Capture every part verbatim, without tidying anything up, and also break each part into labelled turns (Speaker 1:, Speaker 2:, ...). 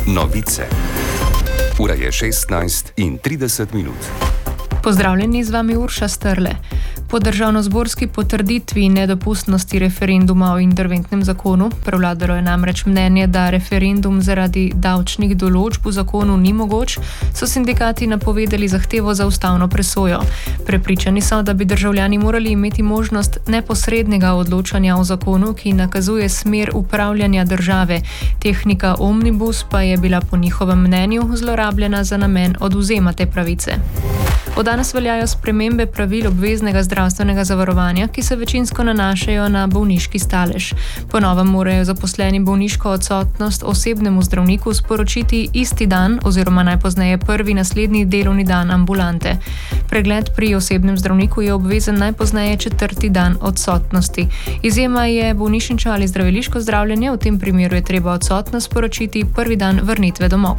Speaker 1: Novice. Ura je šestnajst in trideset minut.
Speaker 2: Pozdravljeni, z vami Urša Strle. Po državnozborski potrditvi nedopustnosti referenduma o interventnem zakonu, prevladalo je namreč mnenje, da referendum zaradi davčnih določb v zakonu ni mogoč, so sindikati napovedali zahtevo za ustavno presojo. Prepričani so, da bi državljani morali imeti možnost neposrednega odločanja o zakonu, ki nakazuje smer upravljanja države. Tehnika omnibus pa je bila po njihovem mnenju zlorabljena za namen odvzema te pravice. Od danes veljajo spremembe pravil obveznega zdravstvenega zavarovanja, ki se večinsko nanašajo na bolniški stalež. Po novem morajo zaposleni bolniško odsotnost osebnemu zdravniku sporočiti isti dan oziroma najpozneje prvi naslednji delovni dan ambulante. Pregled pri osebnem zdravniku je obvezen najpozneje četrti dan odsotnosti. Izjema je bolnišnično ali zdraviliško zdravljenje, v tem primeru je treba odsotnost sporočiti prvi dan vrnitve domov.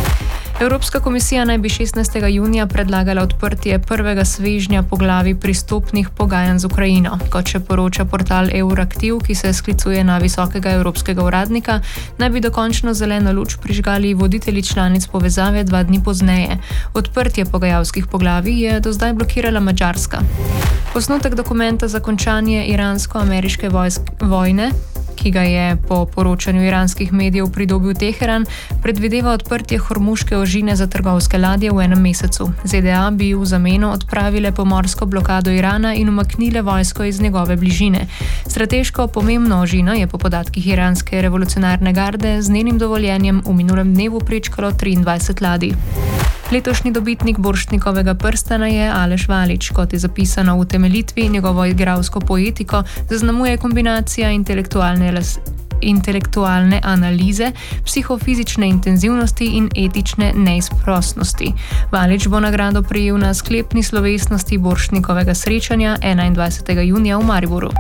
Speaker 2: Evropska komisija naj bi šestnajstega junija predlagala odprtje prvega svežnja poglavij pristopnih pogajanj z Ukrajino. Kot še poroča portal Euraktiv, ki se sklicuje na visokega evropskega uradnika, naj bi dokončno zeleno luč prižgali voditelji članic povezave dva dni pozneje. Odprtje pogajalskih poglavij je do zdaj blokirala Madžarska. Osnutek dokumenta za končanje iransko-ameriške vojne, ki ga je po poročanju iranskih medijev pridobil Teheran, predvideva odprtje hormuške ožine za trgovske ladje v enem mesecu. Z D A bi v zameno odpravile pomorsko blokado Irana in umaknile vojsko iz njegove bližine. Strateško pomembno ožino je po podatkih iranske revolucionarne garde z njenim dovoljenjem v minulem dnevu prečkalo triindvajset ladij. Letošnji dobitnik Borštnikovega prstana je Aleš Valič. Kot je zapisano v utemeljitvi, njegovo igralsko poetiko zaznamuje kombinacija intelektualne, las, intelektualne analize, psihofizične intenzivnosti in etične neizprostnosti. Valič bo nagrado prejel na sklepni slovesnosti Borštnikovega srečanja enaindvajsetega junija v Mariboru.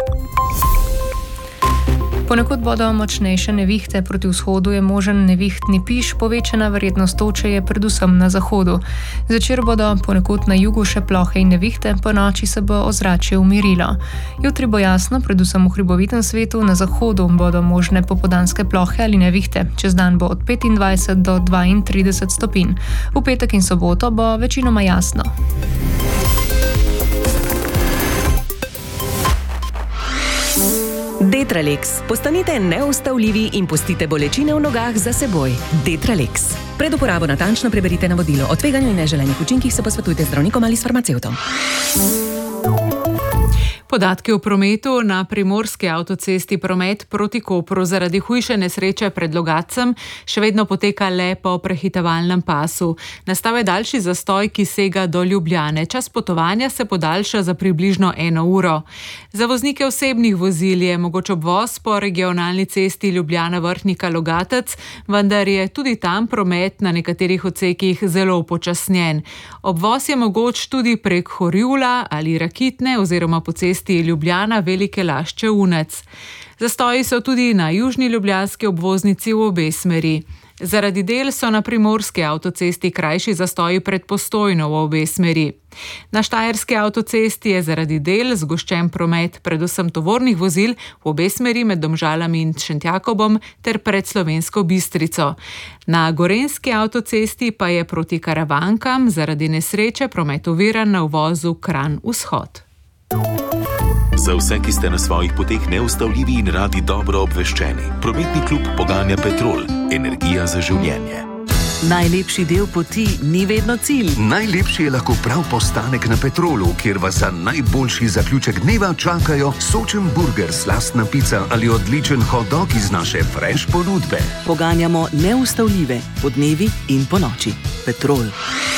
Speaker 2: Ponekod bodo močnejše nevihte, proti vzhodu je možen nevihtni piš, povečana verjetnost toče je predvsem na zahodu. Zvečer bodo ponekod na jugu še plohe in nevihte, po noči se bo ozračje umirilo. Jutri bo jasno, predvsem v hribovitem svetu, na zahodu bodo možne popoldanske plohe ali nevihte. Čez dan bo od petindvajset do dvaintrideset stopinj. V petek in soboto bo večinoma jasno.
Speaker 3: Detralex. Postanite neustavljivi in pustite bolečine v nogah za seboj. Detralex. Pred uporabo natančno preberite navodilo. O tveganju in neželenih učinkih se posvetujte z zdravnikom ali s farmacevtom.
Speaker 4: Podatki o prometu na primorski avtocesti promet proti Kopru zaradi hujše nesreče pred Logatcem še vedno poteka le po prehitevalnem pasu. Nastal je daljši zastoj, ki sega do Ljubljane. Čas potovanja se podaljša za približno eno uro. Za voznike osebnih vozil je mogoč obvoz po regionalni cesti Ljubljana-Vrhnika-Logatec, vendar je tudi tam promet na nekaterih odsekih zelo upočasnjen. Obvoz je mogoč tudi prek Horjula ali Rakitne oziroma po cesti Ljubljana Velike Lašče Unec. Zastoji so tudi na južni ljubljanski obvoznici v obe smeri. Zaradi del so na primorski avtocesti krajši zastoji pred Postojno v obe smeri. Na štajerski avtocesti je zaradi del zgoščen promet predvsem tovornih vozil v obe smeri med Domžalami in Šentjakobom ter pred Slovensko Bistrico. Na gorenjski avtocesti pa je proti Karavankam zaradi nesreče promet oviran na uvozu Kranj-Vzhod.
Speaker 5: Za vse, ki ste na svojih poteh neustavljivi in radi dobro obveščeni. Prometni klub poganja Petrol. Energija za življenje.
Speaker 6: Najlepši del poti ni vedno cilj.
Speaker 7: Najlepši je lahko prav postanek na Petrolu, kjer vas za najboljši zaključek dneva čakajo sočen burger, slastna pica ali odličen hot dog iz naše fresh ponudbe.
Speaker 6: Poganjamo neustavljive po dnevi in po noči. Petrol.